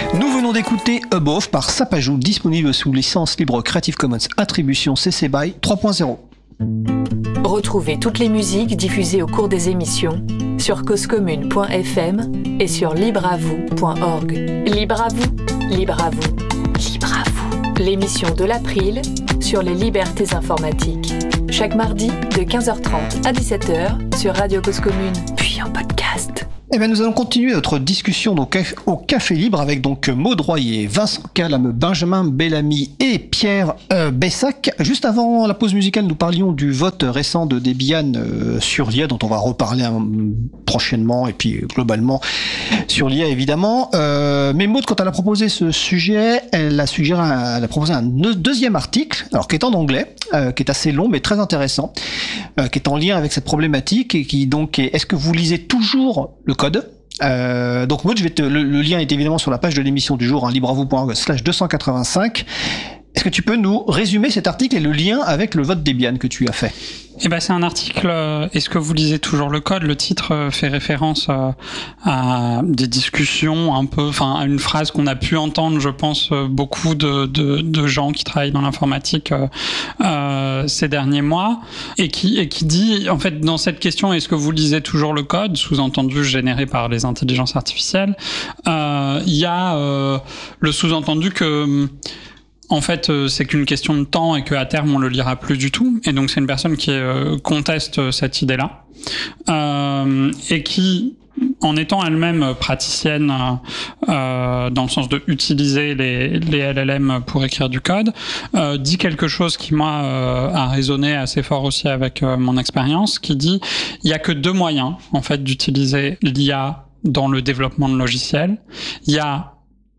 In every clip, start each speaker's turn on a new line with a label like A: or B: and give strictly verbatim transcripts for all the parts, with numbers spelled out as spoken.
A: Nous venons d'écouter Above par Sapajou, disponible sous licence libre Creative Commons Attribution C C BY trois point zéro.
B: Retrouvez toutes les musiques diffusées au cours des émissions sur causecommune point f m et sur libreavou point org. Libre à vous, libre à vous, libre à vous. L'émission de l'April sur les libertés informatiques. Chaque mardi de quinze heures trente à dix-sept heures sur Radio Cause Commune, puis en podcast.
A: Eh bien, nous allons continuer notre discussion donc au Café Libre avec donc Maud Royer, Vincent Calame, Benjamin Bellamy et Pierre euh, Bessac. Juste avant la pause musicale, nous parlions du vote récent de Debian euh, sur l'I A, dont on va reparler hein, prochainement, et puis globalement sur l'I A évidemment. Euh, mais Maud, quand elle a proposé ce sujet, elle a suggéré, un, elle a proposé un deuxième article, alors qui est en anglais, euh, qui est assez long mais très intéressant, euh, qui est en lien avec cette problématique et qui donc est, est-ce que vous lisez toujours le code. Euh, donc moi je vais te, le, le lien est évidemment sur la page de l'émission du jour, hein, libreavou point org slash deux cent quatre-vingt-cinq. Est-ce que tu peux nous résumer cet article et le lien avec le vote Debian que tu as fait?
C: Eh ben, c'est un article, euh, est-ce que vous lisez toujours le code? Le titre euh, fait référence euh, à des discussions un peu, enfin, à une phrase qu'on a pu entendre, je pense, euh, beaucoup de, de, de gens qui travaillent dans l'informatique euh, euh, ces derniers mois, et qui, et qui dit, en fait, dans cette question, est-ce que vous lisez toujours le code, sous-entendu généré par les intelligences artificielles, euh, il y a euh, le sous-entendu que en fait, c'est qu'une question de temps et qu'à terme, on le lira plus du tout. Et donc, c'est une personne qui euh, conteste cette idée-là euh, et qui, en étant elle-même praticienne euh, dans le sens de utiliser les, les L L M pour écrire du code, euh, dit quelque chose qui, moi, euh, a résonné assez fort aussi avec euh, mon expérience, qui dit il n'y a que deux moyens, en fait, d'utiliser l'I A dans le développement de logiciels. Il y a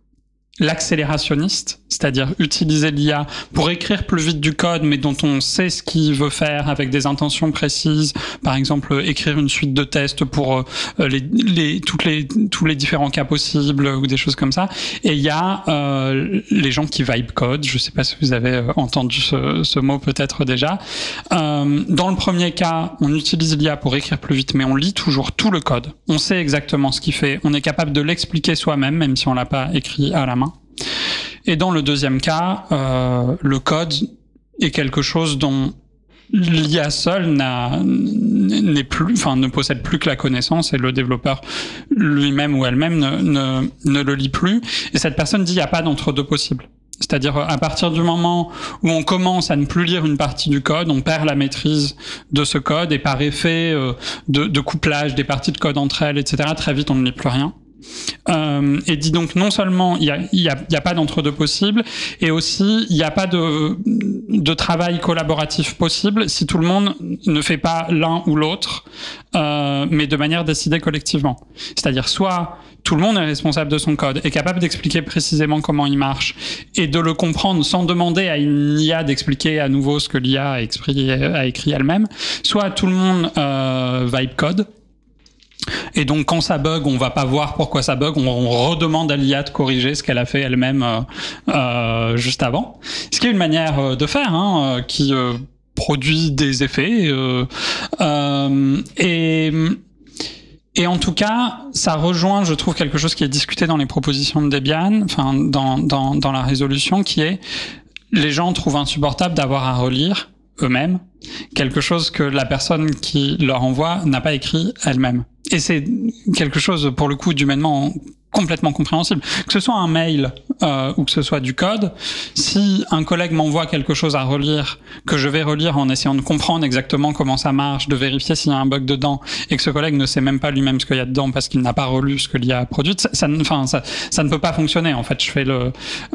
C: l'accélérationniste, c'est-à-dire utiliser l'I A pour écrire plus vite du code, mais dont on sait ce qu'il veut faire avec des intentions précises. Par exemple, écrire une suite de tests pour euh, les, les, toutes les, tous les différents cas possibles ou des choses comme ça. Et il y a euh, les gens qui vibe code. Je ne sais pas si vous avez entendu ce, ce mot peut-être déjà. Euh, dans le premier cas, on utilise l'I A pour écrire plus vite, mais on lit toujours tout le code. On sait exactement ce qu'il fait. On est capable de l'expliquer soi-même, même si on l'a pas écrit à la main. Et dans le deuxième cas, euh, le code est quelque chose dont l'I A seul n'a, n'est plus, enfin, ne possède plus que la connaissance et le développeur lui-même ou elle-même ne, ne, ne le lit plus. Et cette personne dit il n'y a pas d'entre-deux possible. C'est-à-dire, à partir du moment où on commence à ne plus lire une partie du code, on perd la maîtrise de ce code et par effet euh, de, de couplage des parties de code entre elles, et cetera, très vite on ne lit plus rien. Euh, et dit donc non seulement il y a, il y a, il y a pas d'entre-deux possible, et aussi il n'y a pas de, de travail collaboratif possible si tout le monde ne fait pas l'un ou l'autre, euh, mais de manière décidée collectivement. C'est-à-dire soit tout le monde est responsable de son code, est capable d'expliquer précisément comment il marche et de le comprendre sans demander à une I A d'expliquer à nouveau ce que l'I A a écrit, a écrit elle-même, soit tout le monde euh, vibe code. Et donc, quand ça bug, on va pas voir pourquoi ça bug, on, on redemande à l'I A de corriger ce qu'elle a fait elle-même euh, euh, juste avant. Ce qui est une manière de faire, hein, euh, qui euh, produit des effets. Euh, euh, et, et en tout cas, ça rejoint, je trouve, quelque chose qui est discuté dans les propositions de Debian, enfin, dans, dans, dans la résolution, qui est les gens trouvent insupportable d'avoir à relire eux-mêmes quelque chose que la personne qui leur envoie n'a pas écrit elle-même. Et c'est quelque chose, pour le coup, d'humainement complètement compréhensible. Que ce soit un mail euh, ou que ce soit du code, si un collègue m'envoie quelque chose à relire, que je vais relire en essayant de comprendre exactement comment ça marche, de vérifier s'il y a un bug dedans, et que ce collègue ne sait même pas lui-même ce qu'il y a dedans parce qu'il n'a pas relu ce que l'I A a produit, ça, ça, enfin, ça, ça ne peut pas fonctionner. En fait, je fais le,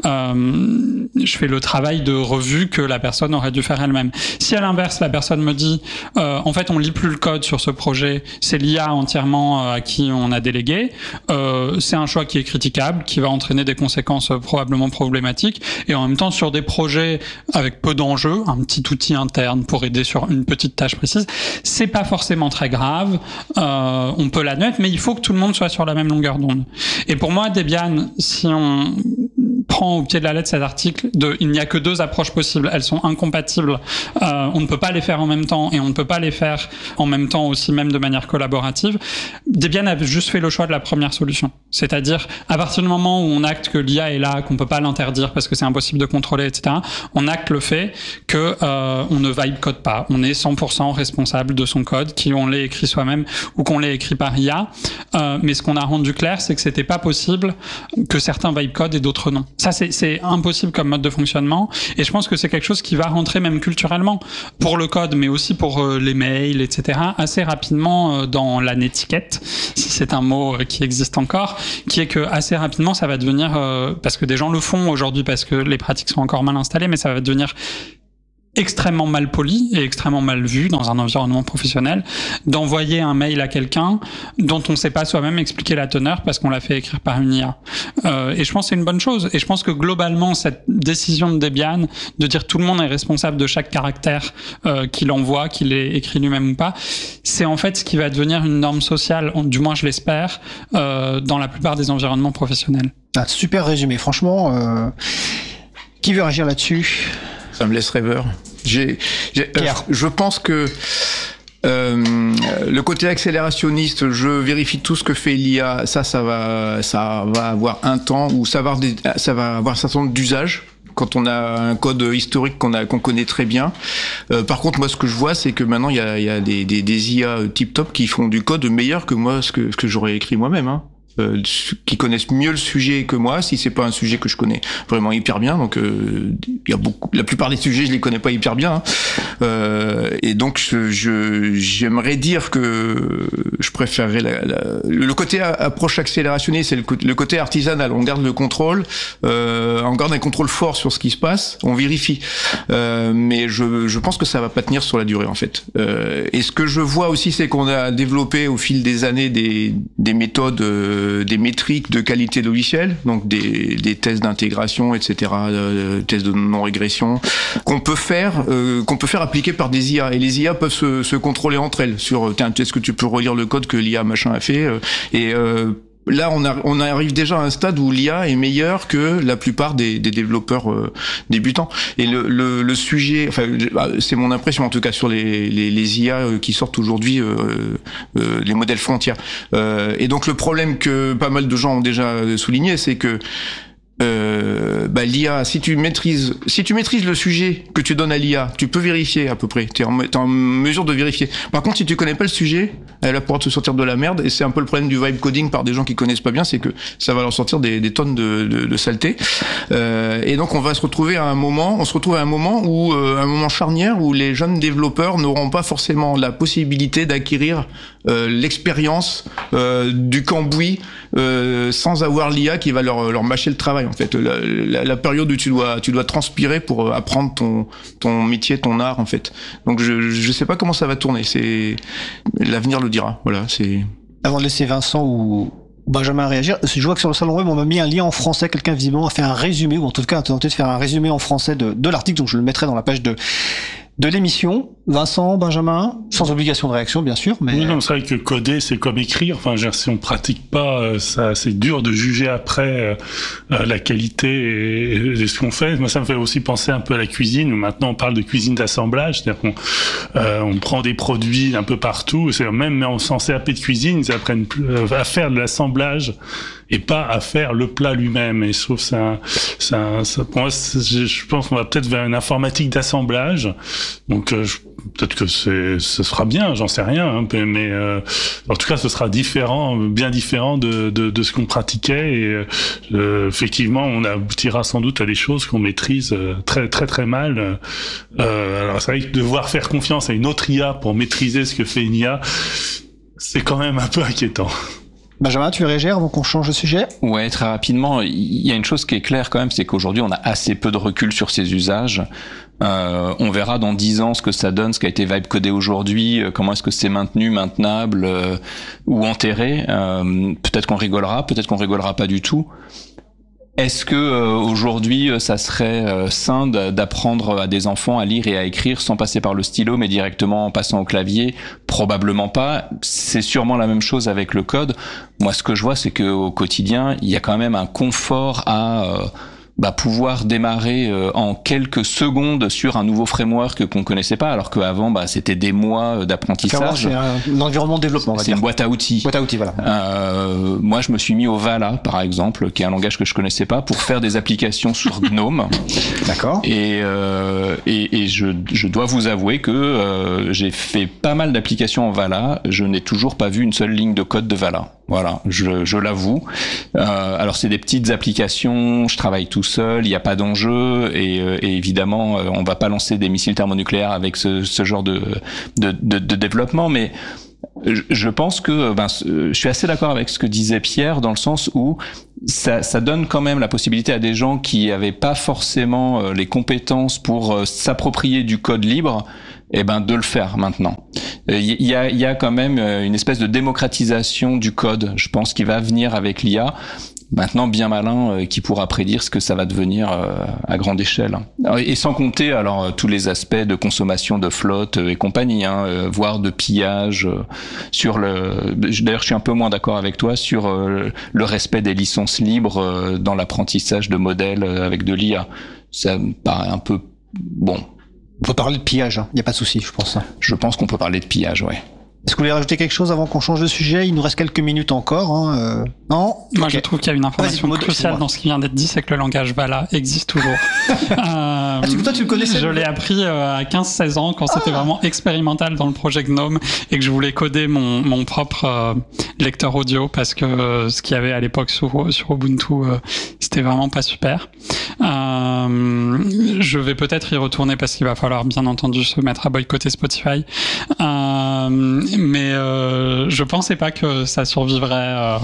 C: euh, je fais le travail de revue que la personne aurait dû faire elle-même. Si à l'inverse, la personne me dit, euh, en fait, on lit plus le code sur ce projet, c'est l'I A entièrement à qui on a délégué, euh, c'est un choix qui est critiquable, qui va entraîner des conséquences probablement problématiques, et en même temps sur des projets avec peu d'enjeux, un petit outil interne pour aider sur une petite tâche précise, c'est pas forcément très grave, euh, on peut l'admettre, mais il faut que tout le monde soit sur la même longueur d'onde. Et pour moi, Debian, si on prend au pied de la lettre cet article de il n'y a que deux approches possibles, elles sont incompatibles, euh, on ne peut pas les faire en même temps et on ne peut pas les faire en même temps aussi même de manière collaborative. Debian a juste fait le choix de la première solution, c'est-à-dire à partir du moment où on acte que l'I A est là, qu'on peut pas l'interdire parce que c'est impossible de contrôler, et cetera, on acte le fait que euh, on ne vibe code pas, on est cent pour cent responsable de son code, qu'on l'ait écrit soi-même ou qu'on l'ait écrit par I A. Euh, mais ce qu'on a rendu clair, c'est que c'était pas possible que certains vibe code et d'autres non. Ça, c'est, c'est impossible comme mode de fonctionnement. Et je pense que c'est quelque chose qui va rentrer même culturellement pour le code, mais aussi pour euh, les mails, et cetera, assez rapidement euh, dans la netiquette, si c'est un mot euh, qui existe encore, qui est que assez rapidement, ça va devenir, euh, parce que des gens le font aujourd'hui parce que les pratiques sont encore mal installées, mais ça va devenir extrêmement mal poli et extrêmement mal vu dans un environnement professionnel d'envoyer un mail à quelqu'un dont on ne sait pas soi-même expliquer la teneur parce qu'on l'a fait écrire par une I A. Euh, et je pense que c'est une bonne chose. Et je pense que globalement, cette décision de Debian de dire tout le monde est responsable de chaque caractère euh, qu'il envoie, qu'il ait écrit lui-même ou pas, c'est en fait ce qui va devenir une norme sociale, du moins je l'espère, euh, dans la plupart des environnements professionnels.
A: Ah, super résumé. Franchement, euh... qui veut réagir là-dessus ?
D: Ça me laisse rêveur. J'ai, j'ai, euh, je pense que euh, le côté accélérationniste, je vérifie tout ce que fait l'I A. Ça, ça va, ça va avoir un temps où ça va avoir, des, ça va avoir un certain nombre d'usages. Quand on a un code historique qu'on a, qu'on connaît très bien. Euh, par contre, moi, ce que je vois, c'est que maintenant, il y a, il y a des, des, des I A tip top qui font du code meilleur que moi, ce que, ce que j'aurais écrit moi-même, hein. Euh, qui connaissent mieux le sujet que moi, si c'est pas un sujet que je connais vraiment hyper bien. Donc, euh, il y a beaucoup, la plupart des sujets, je les connais pas hyper bien. Hein. Euh, et donc, je, je, j'aimerais dire que je préférerais la, la, le côté approche accélérationnée, c'est le, le côté artisanal. On garde le contrôle, euh, on garde un contrôle fort sur ce qui se passe, on vérifie. Euh, mais je, je pense que ça va pas tenir sur la durée, en fait. Euh, et ce que je vois aussi, c'est qu'on a développé au fil des années des, des méthodes euh, des métriques de qualité logicielle, donc des, des tests d'intégration, et cetera, euh, tests de non-régression, qu'on peut faire, euh, qu'on peut faire appliquer par des I A. Et les I A peuvent se, se contrôler entre elles sur, tiens, est-ce que tu peux relire le code que l'I A machin a fait, euh, et euh, là, on, a, on arrive déjà à un stade où l'I A est meilleure que la plupart des, des développeurs euh, débutants. Et le, le, le sujet, enfin, c'est mon impression en tout cas sur les, les, les I A qui sortent aujourd'hui, euh, euh, les modèles frontières. Euh, et donc le problème que pas mal de gens ont déjà souligné, c'est que Euh, bah, l'I A, si tu maîtrises, si tu maîtrises le sujet que tu donnes à l'I A, tu peux vérifier à peu près. T'es en, t'es en mesure de vérifier. Par contre, si tu connais pas le sujet, elle va pouvoir te sortir de la merde. Et c'est un peu le problème du vibe coding par des gens qui connaissent pas bien, c'est que ça va leur sortir des, des tonnes de, de, de saleté. Euh, et donc, on va se retrouver à un moment, on se retrouve à un moment où, euh, un moment charnière où les jeunes développeurs n'auront pas forcément la possibilité d'acquérir euh, l'expérience euh, du cambouis euh, sans avoir l'I A qui va leur, leur mâcher le travail. En fait, la, la, la période où tu dois, tu dois transpirer pour apprendre ton, ton métier, ton art, en fait. Donc, je, je sais pas comment ça va tourner. C'est, l'avenir le dira. Voilà, c'est.
A: Avant de laisser Vincent ou Benjamin réagir, je vois que sur le salon web, on m'a mis un lien en français. Quelqu'un, visiblement, a fait un résumé, ou en tout cas, a tenté de faire un résumé en français de, de l'article, donc je le mettrai dans la page de, de l'émission. Vincent, Benjamin, sans obligation de réaction, bien sûr, mais...
E: Oui, non, c'est vrai que coder, c'est comme écrire. Enfin, je veux dire, si on pratique pas, ça, c'est dur de juger après euh, la qualité de ce qu'on fait. Moi, ça me fait aussi penser un peu à la cuisine, où maintenant on parle de cuisine d'assemblage, c'est-à-dire qu'on euh, on prend des produits un peu partout. C'est même en C A P de cuisine, ils apprennent à faire de l'assemblage et pas à faire le plat lui-même. Et je trouve ça, ça, ça pour moi, je pense qu'on va peut-être vers une informatique d'assemblage. Donc, euh, je, peut-être que c'est, ce sera bien, j'en sais rien, hein, mais euh, en tout cas, ce sera différent, bien différent de, de, de ce qu'on pratiquait. Et euh, effectivement, on aboutira sans doute à des choses qu'on maîtrise très, très, très mal. Euh, alors, c'est vrai que devoir faire confiance à une autre I A pour maîtriser ce que fait une I A, c'est quand même un peu inquiétant.
A: Benjamin, tu veux réagir avant qu'on change de sujet ?
F: Ouais, très rapidement. Il y a une chose qui est claire quand même, c'est qu'aujourd'hui, on a assez peu de recul sur ces usages. Euh, on verra dans dix ans ce que ça donne, ce qui a été vibe codé aujourd'hui, euh, comment est-ce que c'est maintenu, maintenable euh, ou enterré. Euh, peut-être qu'on rigolera, peut-être qu'on rigolera pas du tout. Est-ce que euh, aujourd'hui ça serait euh, sain d'apprendre à des enfants à lire et à écrire sans passer par le stylo, mais directement en passant au clavier ? Probablement pas. C'est sûrement la même chose avec le code. Moi, ce que je vois, c'est que au quotidien, il y a quand même un confort à euh, bah, pouvoir démarrer euh, en quelques secondes sur un nouveau framework qu'on connaissait pas, alors qu'avant, bah, c'était des mois d'apprentissage.
A: C'est un, un environnement de développement, on va
F: c'est
A: dire.
F: une boîte à outils.
A: Boîte à outils, voilà.
F: Euh, moi, je me suis mis au Vala, par exemple, qui est un langage que je connaissais pas, pour faire des applications sur GNOME.
A: D'accord.
F: Et, euh, et, et je, je dois vous avouer que euh, j'ai fait pas mal d'applications en Vala. Je n'ai toujours pas vu une seule ligne de code de Vala. Voilà, je, je l'avoue. Euh, alors c'est des petites applications, je travaille tout seul, il n'y a pas d'enjeu et, et évidemment on va pas lancer des missiles thermonucléaires avec ce, ce genre de, de, de, de développement, mais je pense que ben, je suis assez d'accord avec ce que disait Pierre dans le sens où ça, ça donne quand même la possibilité à des gens qui avaient pas forcément les compétences pour s'approprier du code libre, eh ben de le faire maintenant. Il y a, il y a quand même une espèce de démocratisation du code, je pense, qui va venir avec l'I A. Maintenant, bien malin, euh, qui pourra prédire ce que ça va devenir euh, à grande échelle. Et sans compter alors tous les aspects de consommation de flotte et compagnie, hein, euh, voire de pillage euh, sur le. D'ailleurs, je suis un peu moins d'accord avec toi sur euh, le respect des licences libres euh, dans l'apprentissage de modèles euh, avec de l'I A. Ça me paraît un peu bon.
A: On peut parler de pillage, il hein. n'y a pas de souci, je pense.
F: Je pense qu'on peut parler de pillage, ouais.
A: Est-ce que vous voulez rajouter quelque chose avant qu'on change de sujet? Il nous reste quelques minutes encore. Hein. Euh... Non
C: Moi,
A: okay.
C: je trouve qu'il y a une information
A: Vas-y,
C: cruciale dans ce qui vient d'être dit, c'est que le langage Vala existe toujours. euh,
A: ah, tu, toi, tu le connaissais?
C: Je l'ai appris euh, à quinze seize ans, quand ah. c'était vraiment expérimental dans le projet GNOME et que je voulais coder mon, mon propre euh, lecteur audio parce que euh, ce qu'il y avait à l'époque sur, sur Ubuntu, euh, c'était vraiment pas super. Euh, je vais peut-être y retourner parce qu'il va falloir bien entendu se mettre à boycotter Spotify. Euh, mais euh, je pensais pas que ça survivrait euh,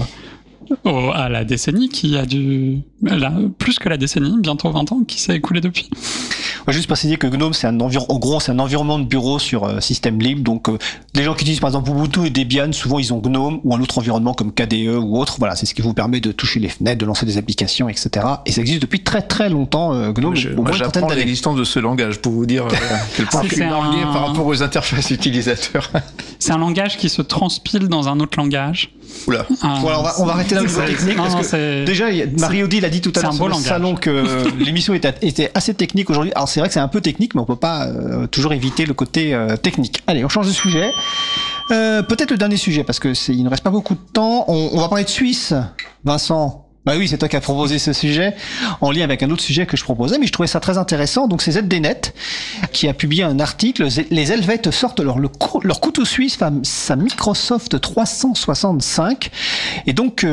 C: au, à la décennie qui a dû... Là, plus que la décennie, bientôt vingt ans, qui s'est écoulée depuis.
A: On va juste préciser que GNOME, c'est un environ, en gros, c'est un environnement de bureau sur euh, système libre. Donc, euh, les gens qui utilisent par exemple Ubuntu et Debian, souvent ils ont GNOME ou un autre environnement comme K D E ou autre. Voilà, c'est ce qui vous permet de toucher les fenêtres, de lancer des applications, et cetera. Et ça existe depuis très très longtemps, euh, GNOME.
D: Je, moi, j'apprends l'existence de ce langage pour vous dire euh, quel point je suis largué un... par rapport aux interfaces utilisateurs.
C: C'est un langage qui se transpile dans un autre langage.
A: Oula. Euh, voilà, on va, on va arrêter là au niveau technique.
C: Non,
A: parce
C: non,
A: que
C: c'est...
A: Déjà, Marie-Odile l'a dit tout à l'heure sur le langage. Salon que euh, l'émission était, était assez technique aujourd'hui. Alors c'est vrai que c'est un peu technique, mais on peut pas euh, toujours éviter le côté euh, technique. Allez, on change de sujet. Euh, peut-être le dernier sujet, parce que c'est, il ne reste pas beaucoup de temps. On, on va parler de Suisse, Vincent. Bah oui, c'est toi qui as proposé ce sujet en lien avec un autre sujet que je proposais, mais je trouvais ça très intéressant. Donc c'est Z D Net qui a publié un article. Les Helvètes sortent leur, leur couteau suisse, sa Microsoft trois cent soixante-cinq. Et donc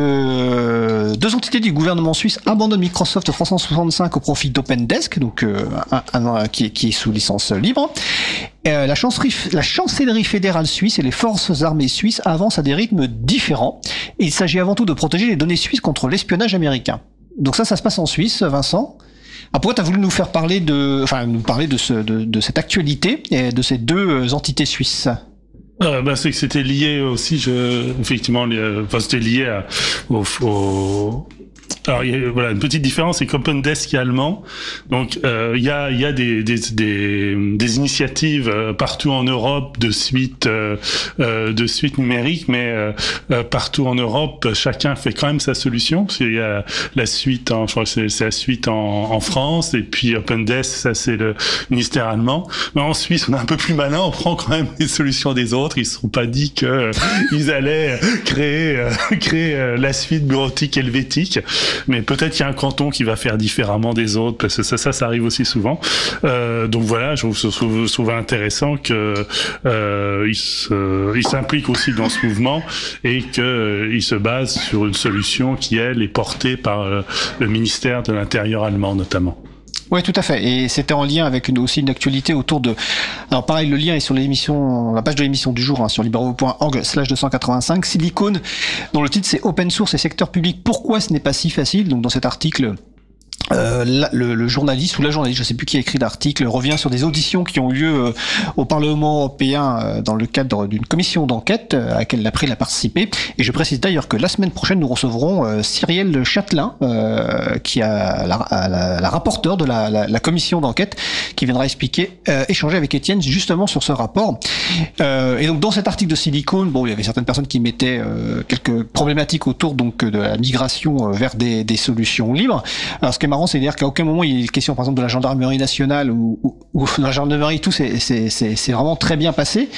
A: euh, deux entités du gouvernement suisse abandonnent Microsoft trois cent soixante-cinq au profit d'OpenDesk, donc euh, un, un, un, qui, qui est sous licence libre. Euh, la, chancellerie, la chancellerie fédérale suisse et les forces armées suisses avancent à des rythmes différents. Et il s'agit avant tout de protéger les données suisses contre l'espionnage américain. Donc ça, ça se passe en Suisse, Vincent. Ah, pourquoi tu as voulu nous faire parler de, enfin, nous parler de, ce, de, de cette actualité et de ces deux entités suisses?
E: Euh, bah, c'est que c'était lié aussi, je, effectivement, les, enfin, c'était lié à, au, au alors il y a, voilà, une petite différence, c'est qu'OpenDesk est allemand, donc euh, il y a il y a des des des, des initiatives euh, partout en Europe de suite euh, euh, de suite numérique, mais euh, euh, partout en Europe, chacun fait quand même sa solution. Il y a la suite, en, je crois que c'est, c'est la suite en, en France, et puis OpenDesk, ça c'est le ministère allemand. Mais en Suisse, on est un peu plus malin, on prend quand même les solutions des autres. Ils se sont pas dit que euh, ils allaient créer euh, créer euh, la suite bureautique helvétique. Mais peut-être qu'il y a un canton qui va faire différemment des autres, parce que ça, ça, ça arrive aussi souvent. Euh, donc voilà, je trouve, je trouve, je trouve intéressant que euh, il se, il s'implique aussi dans ce mouvement et que euh, il se base sur une solution qui elle est portée par euh, le ministère de l'Intérieur allemand notamment.
A: Oui, tout à fait. Et c'était en lien avec une, aussi une actualité autour de... Alors pareil, le lien est sur l'émission, la page de l'émission du jour, hein, sur libravo point org slash deux cent quatre-vingt-cinq. Silicon, dont le titre c'est Open Source et secteur public. Pourquoi ce n'est pas si facile? Donc dans cet article... Euh, la, le, le journaliste ou la journaliste, je sais plus qui a écrit l'article, revient sur des auditions qui ont eu lieu euh, au Parlement européen euh, dans le cadre d'une commission d'enquête euh, à laquelle l'April a participé. Et je précise d'ailleurs que la semaine prochaine, nous recevrons euh, Cyrielle Châtelain, euh, qui a la, la, la rapporteure de la, la, la commission d'enquête, qui viendra expliquer, euh, échanger avec Étienne justement sur ce rapport. Euh, et donc dans cet article de Silicon, bon, il y avait certaines personnes qui mettaient euh, quelques problématiques autour donc de la migration vers des, des solutions libres. Alors ce qui est marrant, marrant, c'est-à-dire qu'à aucun moment il est question, par exemple, de la gendarmerie nationale ou, ou, ou de la gendarmerie, tout, c'est, c'est, c'est, c'est vraiment très bien passé.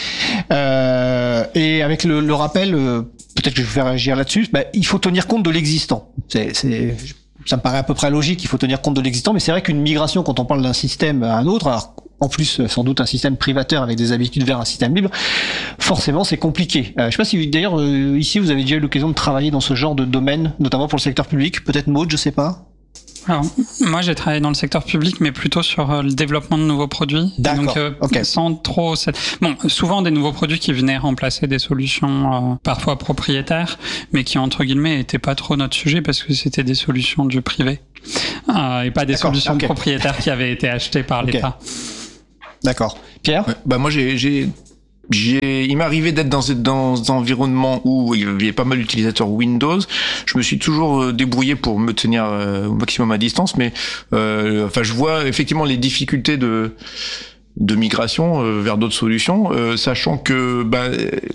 A: Euh, et avec le, le rappel, euh, peut-être que je vais faire réagir là-dessus, bah, il faut tenir compte de l'existant. C'est, c'est, ça me paraît à peu près logique, il faut tenir compte de l'existant, mais c'est vrai qu'une migration, quand on parle d'un système à un autre, alors en plus sans doute un système privateur avec des habitudes vers un système libre, forcément c'est compliqué. Euh, je sais pas si d'ailleurs euh, ici vous avez déjà eu l'occasion de travailler dans ce genre de domaine, notamment pour le secteur public, peut-être Maud, je sais pas.
C: Alors, moi, j'ai travaillé dans le secteur public, mais plutôt sur euh, le développement de nouveaux produits.
A: D'accord.
C: Donc, euh,
A: okay.
C: sans trop. Bon, souvent des nouveaux produits qui venaient remplacer des solutions euh, parfois propriétaires, mais qui entre guillemets étaient pas trop notre sujet parce que c'était des solutions du privé euh, et pas des D'accord. solutions okay. propriétaires qui avaient été achetées par okay. l'État.
A: D'accord. Pierre ?
D: Ouais, bah moi, j'ai. j'ai... J'ai, il m'est arrivé d'être dans, dans un environnement où il y avait pas mal d'utilisateurs Windows. Je me suis toujours débrouillé pour me tenir euh, au maximum à distance, mais euh, enfin, je vois effectivement les difficultés de de migration euh, vers d'autres solutions, euh, sachant que bah,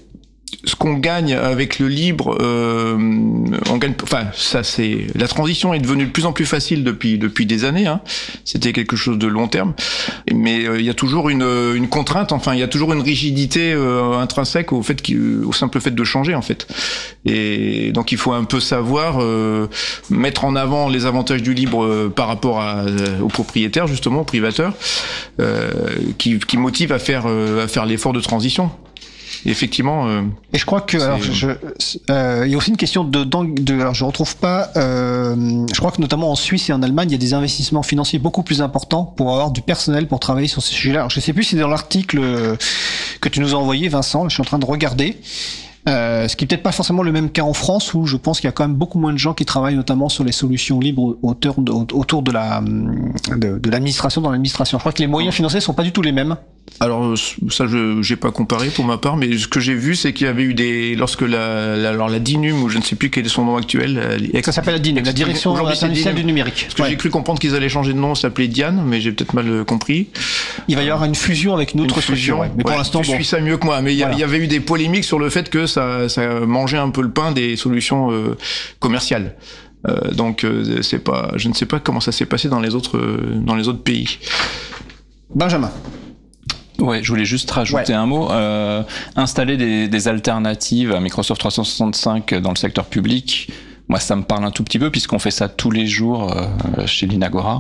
D: ce qu'on gagne avec le libre, euh, on gagne. Enfin, ça c'est la transition est devenue de plus en plus facile depuis depuis des années. Hein. C'était quelque chose de long terme, mais il euh, y a toujours une une contrainte. Enfin, il y a toujours une rigidité euh, intrinsèque au fait au simple fait de changer en fait. Et donc il faut un peu savoir euh, mettre en avant les avantages du libre euh, par rapport à, euh, aux propriétaires justement, aux privateurs, euh, qui qui motivent à faire euh, à faire l'effort de transition. Effectivement. Euh,
A: et je crois que alors je, euh, il y a aussi une question de, de alors je retrouve pas. Euh, je crois que notamment en Suisse et en Allemagne, il y a des investissements financiers beaucoup plus importants pour avoir du personnel pour travailler sur ces sujets-là. Alors je sais plus si c'est dans l'article que tu nous as envoyé, Vincent. Je suis en train de regarder. Euh, ce qui est peut-être pas forcément le même cas en France, où je pense qu'il y a quand même beaucoup moins de gens qui travaillent notamment sur les solutions libres autour de, autour de la de, de l'administration dans l'administration. Je crois que les moyens financiers sont pas du tout les mêmes.
D: Alors ça, je j'ai pas comparé pour ma part, mais ce que j'ai vu, c'est qu'il y avait eu des lorsque la, la alors la DINUM, ou je ne sais plus quel est son nom actuel.
A: Ça s'appelle la DINUM, la Direction internationale du numérique.
D: Parce que ouais. j'ai cru comprendre qu'ils allaient changer de nom, ça s'appelait Diane, mais j'ai peut-être mal compris.
A: Il va y avoir une fusion avec une autre
D: une
A: structure.
D: fusion,
A: ouais. Mais
D: ouais,
A: pour l'instant,
D: tu
A: bon.
D: suis ça mieux que moi. Mais il voilà. y, y avait eu des polémiques sur le fait que ça, ça mangeait un peu le pain des solutions euh, commerciales. Euh, donc euh, c'est pas, je ne sais pas comment ça s'est passé dans les autres, euh, dans les autres pays.
A: Benjamin.
F: Ouais, je voulais juste rajouter ouais. un mot. Euh, installer des, des alternatives à Microsoft trois cent soixante-cinq dans le secteur public, moi ça me parle un tout petit peu puisqu'on fait ça tous les jours euh, chez l'Inagora.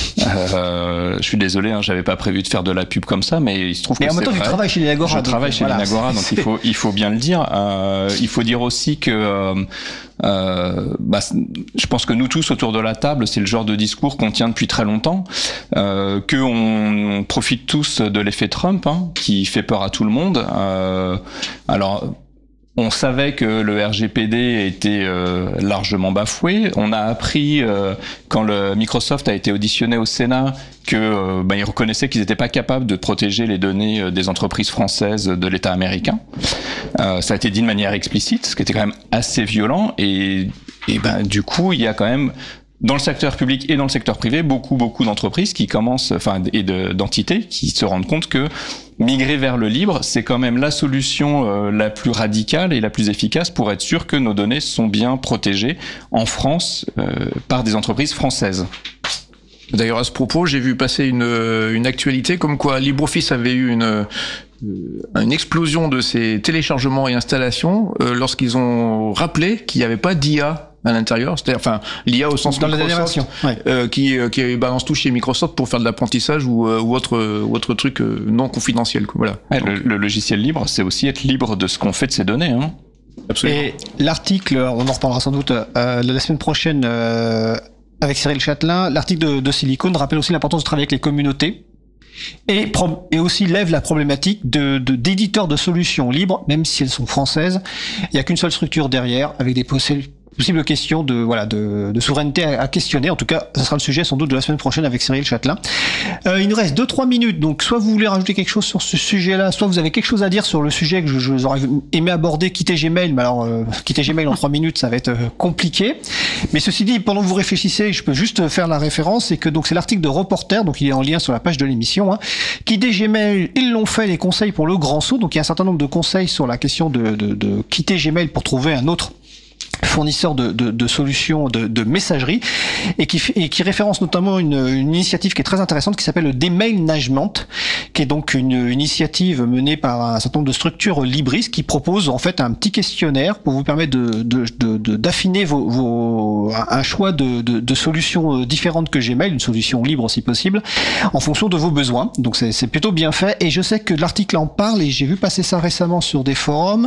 F: Euh, je suis désolé, hein, j'avais pas prévu de faire de la pub comme ça, mais il se trouve
A: mais
F: que
A: en même temps, tu travailles chez l'Inagora.
F: Je travaille chez voilà. l'Inagora, donc il faut il faut bien le dire. Euh, il faut dire aussi que euh, Euh, bah, je pense que nous tous autour de la table, c'est le genre de discours qu'on tient depuis très longtemps, euh, que on, on profite tous de l'effet Trump, hein, qui fait peur à tout le monde. Euh, alors. On savait que le R G P D était euh, largement bafoué. On a appris euh, quand le Microsoft a été auditionné au Sénat que euh, bah, ils reconnaissaient qu'ils n'étaient pas capables de protéger les données euh, des entreprises françaises de l'État américain. Euh, ça a été dit de manière explicite, ce qui était quand même assez violent. Et, et ben du coup, il y a quand même dans le secteur public et dans le secteur privé beaucoup beaucoup d'entreprises qui commencent, enfin et de, d'entités qui se rendent compte que migrer vers le libre, c'est quand même la solution euh, la plus radicale et la plus efficace pour être sûr que nos données sont bien protégées en France euh, par des entreprises françaises.
D: D'ailleurs, à ce propos, j'ai vu passer une, une actualité comme quoi LibreOffice avait eu une, une explosion de ses téléchargements et installations euh, lorsqu'ils ont rappelé qu'il n'y avait pas d'I A à l'intérieur, c'est-à-dire, enfin, l'I A au sens
A: dans
D: Microsoft,
A: ouais.
D: euh, qui, qui balance tout chez Microsoft pour faire de l'apprentissage ou, ou autre, ou autre truc non confidentiel, quoi. Voilà.
F: Ouais, le, le logiciel libre, c'est aussi être libre de ce qu'on fait de ces données, hein.
D: Absolument.
A: Et l'article, on en reparlera sans doute euh, la semaine prochaine euh, avec Cyril Châtelain, l'article de, de Silicon rappelle aussi l'importance de travailler avec les communautés. Et, pro- et aussi lève la problématique de, de, d'éditeurs de solutions libres, même si elles sont françaises. Il n'y a qu'une seule structure derrière, avec des possibilités possible question de voilà de, de souveraineté à, à questionner. En tout cas, ça sera le sujet sans doute de la semaine prochaine avec Cyril Châtelain. Euh, il nous reste deux trois minutes, donc soit vous voulez rajouter quelque chose sur ce sujet-là, soit vous avez quelque chose à dire sur le sujet que je, je j'aurais aimé aborder, quitter Gmail. Mais alors, euh, quitter Gmail en trois minutes, ça va être euh, compliqué. Mais ceci dit, pendant que vous réfléchissez, je peux juste faire la référence, c'est que donc c'est l'article de Reporter, donc il est en lien sur la page de l'émission. Hein. Quitter Gmail, ils l'ont fait, les conseils pour le grand saut. Donc il y a un certain nombre de conseils sur la question de, de, de quitter Gmail pour trouver un autre fournisseur de, de, de solutions de, de messagerie et qui, et qui référence notamment une, une initiative qui est très intéressante qui s'appelle le Déménagement, qui est donc une, une initiative menée par un certain nombre de structures libristes qui propose en fait un petit questionnaire pour vous permettre de, de, de, de d'affiner vos, vos, un choix de, de, de solutions différentes que Gmail, une solution libre si possible, en fonction de vos besoins. Donc c'est, c'est plutôt bien fait et je sais que l'article en parle et j'ai vu passer ça récemment sur des forums.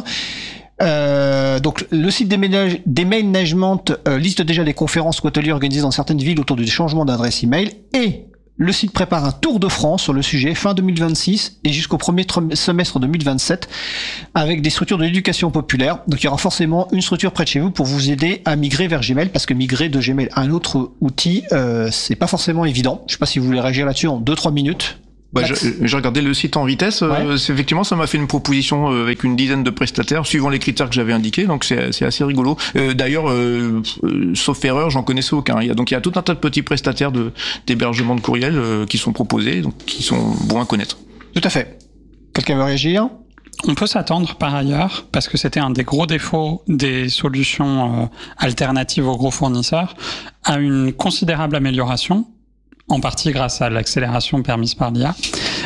A: Euh, donc le site Déménage, Déménagement euh, liste déjà des conférences ou ateliers organisés dans certaines villes autour du changement d'adresse email et le site prépare un tour de France sur le sujet fin deux mille vingt-six et jusqu'au premier tr- semestre deux mille vingt-sept avec des structures de l'éducation populaire. Donc il y aura forcément une structure près de chez vous pour vous aider à migrer vers Gmail parce que migrer de Gmail à un autre outil, euh, c'est pas forcément évident. Je sais pas si vous voulez réagir là-dessus en deux trois minutes.
D: Bah, j'ai regardé le site en vitesse. Ouais. Euh, c'est, effectivement, ça m'a fait une proposition euh, avec une dizaine de prestataires, suivant les critères que j'avais indiqués. Donc, c'est, c'est assez rigolo. Euh, d'ailleurs, euh, euh, sauf erreur, j'en connaissais aucun. Il y a, donc, il y a tout un tas de petits prestataires de, d'hébergement de courriel euh, qui sont proposés, donc qui sont bons à connaître.
A: Tout à fait. Quelqu'un veut réagir ?
C: On peut s'attendre par ailleurs, parce que c'était un des gros défauts des solutions euh, alternatives aux gros fournisseurs, à une considérable amélioration, en partie grâce à l'accélération permise par l'I A,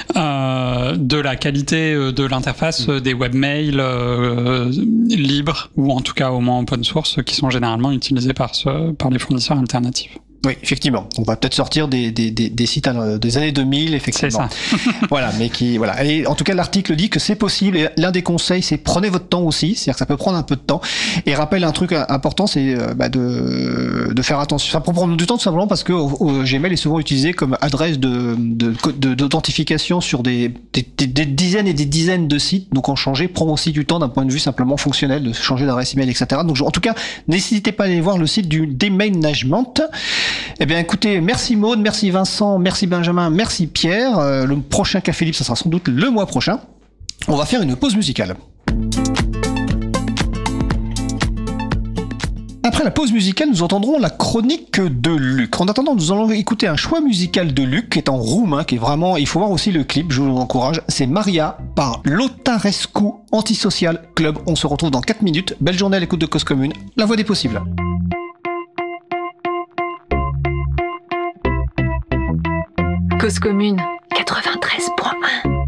C: euh, de la qualité de l'interface mmh. des webmails euh, libres, ou en tout cas au moins open source, qui sont généralement utilisés par, ce, par les fournisseurs alternatifs.
A: Oui, effectivement. On va peut-être sortir des, des, des, des sites des années deux mille, effectivement.
C: C'est ça.
A: Voilà, mais qui, voilà. Et en tout cas, l'article dit que c'est possible. Et l'un des conseils, c'est prenez votre temps aussi. C'est-à-dire que ça peut prendre un peu de temps. Et rappelle un truc important, c'est bah, de, de faire attention. Ça peut prendre du temps tout simplement parce que au, Gmail est souvent utilisé comme adresse de, de, de d'authentification sur des, des, des, des dizaines et des dizaines de sites. Donc en changer prend aussi du temps d'un point de vue simplement fonctionnel, de changer d'adresse email, et cetera. Donc en tout cas, n'hésitez pas à aller voir le site du Déménagement. Eh bien, écoutez, merci Maude, merci Vincent, merci Benjamin, merci Pierre. Euh, le prochain Café Libre, ça sera sans doute le mois prochain. On va faire une pause musicale. Après la pause musicale, nous entendrons la chronique de Luc. En attendant, nous allons écouter un choix musical de Luc qui est en roumain, qui est vraiment... Il faut voir aussi le clip, je vous encourage. C'est Maria par Lotarescu Antisocial Club. On se retrouve dans quatre minutes. Belle journée à l'écoute de Cause Commune. La voix des possibles.
B: Cause Commune quatre-vingt-treize point un